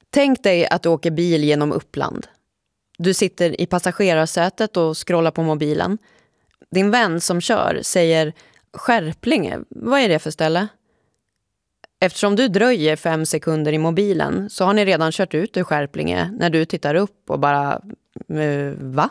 Tänk dig att du åker bil genom Uppland. Du sitter i passagerarsätet och scrollar på mobilen. Din vän som kör säger Skärplinge, vad är det för ställe? Eftersom du dröjer 5 sekunder i mobilen så har ni redan kört ut ur Skärplinge när du tittar upp och bara, va?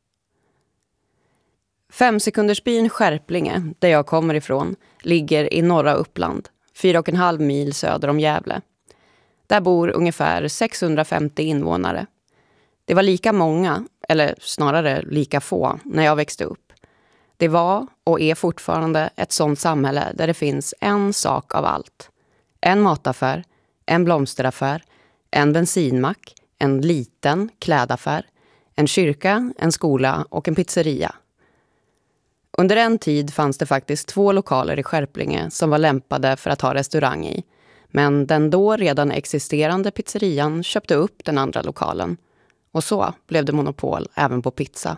5-sekundersbyn Skärplinge, där jag kommer ifrån, ligger i norra Uppland, 4,5 mil söder om Gävle. Där bor ungefär 650 invånare. Det var lika många, eller snarare lika få, när jag växte upp. Det var och är fortfarande ett sånt samhälle där det finns en sak av allt. En mataffär, en blomsteraffär, en bensinmack, en liten klädaffär, en kyrka, en skola och en pizzeria. Under en tid fanns det faktiskt 2 lokaler i Skärplinge som var lämpade för att ha restaurang i. Men den då redan existerande pizzerian köpte upp den andra lokalen. Och så blev det monopol även på pizza.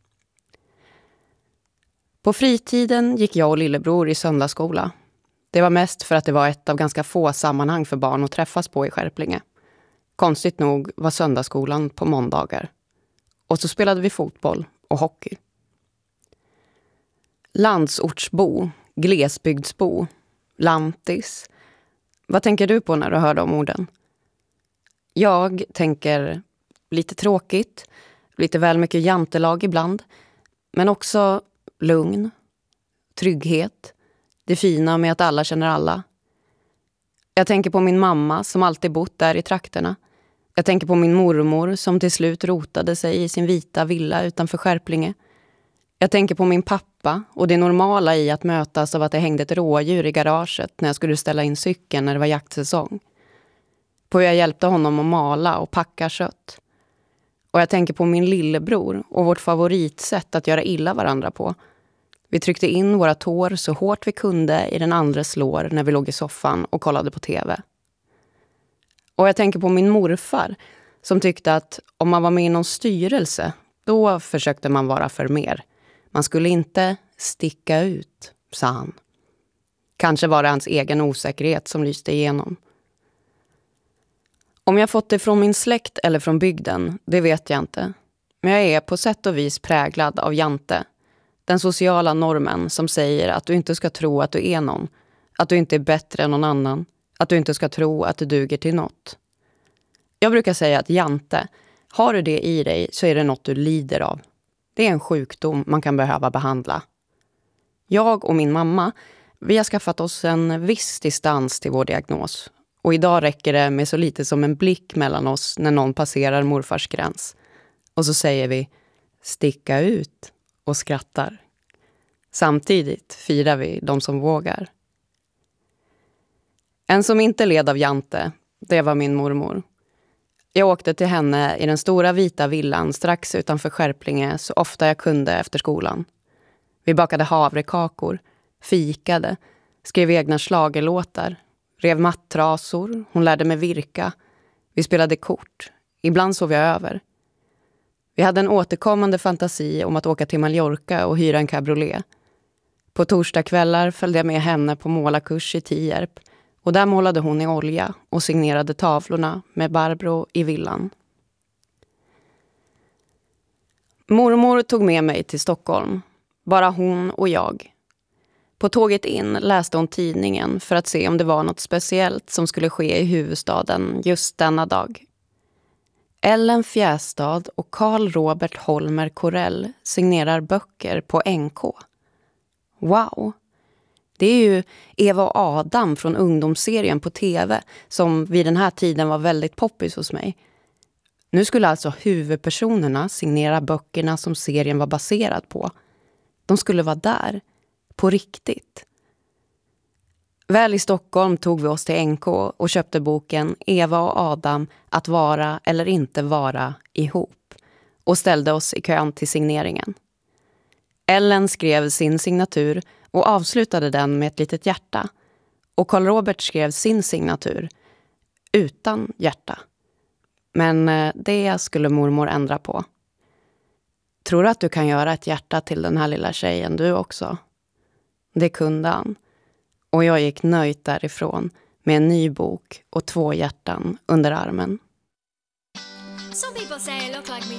På fritiden gick jag och lillebror i söndagsskola. Det var mest för att det var ett av ganska få sammanhang för barn att träffas på i Skärplinge. Konstigt nog var söndagsskolan på måndagar. Och så spelade vi fotboll och hockey. Landsortsbo, glesbygdsbo, lantis. Vad tänker du på när du hör de orden? Jag tänker lite tråkigt, lite väl mycket jantelag ibland, men också lugn, trygghet, det fina med att alla känner alla. Jag tänker på min mamma som alltid bott där i trakterna. Jag tänker på min mormor som till slut rotade sig i sin vita villa utanför Skärplinge. Jag tänker på min pappa och det normala i att mötas av att det hängde ett rådjur i garaget när jag skulle ställa in cykeln när det var jaktsäsong. På hur jag hjälpte honom att mala och packa kött. Och jag tänker på min lillebror och vårt favoritsätt att göra illa varandra på. Vi tryckte in våra tår så hårt vi kunde i den andres lår när vi låg i soffan och kollade på tv. Och jag tänker på min morfar som tyckte att om man var med i någon styrelse, då försökte man vara för mer. Man skulle inte sticka ut, sa han. Kanske var det hans egen osäkerhet som lyste igenom. Om jag fått det från min släkt eller från bygden, det vet jag inte. Men jag är på sätt och vis präglad av jante. Den sociala normen som säger att du inte ska tro att du är någon. Att du inte är bättre än någon annan. Att du inte ska tro att du duger till något. Jag brukar säga att jante, har du det i dig så är det något du lider av. Det är en sjukdom man kan behöva behandla. Jag och min mamma, vi har skaffat oss en viss distans till vår diagnos. Och idag räcker det med så lite som en blick mellan oss när någon passerar morfars gräns. Och så säger vi, sticka ut och skrattar. Samtidigt firar vi de som vågar. En som inte led av jante, det var min mormor. Jag åkte till henne i den stora vita villan strax utanför Skärplinge så ofta jag kunde efter skolan. Vi bakade havrekakor, fikade, skrev egna schlagerlåtar, rev mattrasor, hon lärde mig virka. Vi spelade kort, ibland sov jag över. Vi hade en återkommande fantasi om att åka till Mallorca och hyra en cabriolet. På torsdagskvällar följde jag med henne på målarkurs i Tierp. Och där målade hon i olja och signerade tavlorna med Barbro i villan. Mormor tog med mig till Stockholm. Bara hon och jag. På tåget in läste hon tidningen för att se om det var något speciellt som skulle ske i huvudstaden just denna dag. Ellen Fjästad och Carl Robert Holmer Corell signerar böcker på NK. Wow! Det är ju Eva och Adam från ungdomsserien på tv som vid den här tiden var väldigt poppis hos mig. Nu skulle alltså huvudpersonerna signera böckerna som serien var baserad på. De skulle vara där, på riktigt. Väl i Stockholm tog vi oss till NK och köpte boken Eva och Adam, att vara eller inte vara ihop och ställde oss i kön till signeringen. Ellen skrev sin signatur och avslutade den med ett litet hjärta. Och Carl Robert skrev sin signatur utan hjärta. Men det skulle mormor ändra på. Tror du att du kan göra ett hjärta till den här lilla tjejen du också? Det kunde han. Och jag gick nöjt därifrån med en ny bok och 2 hjärtan under armen. Some people say I look like me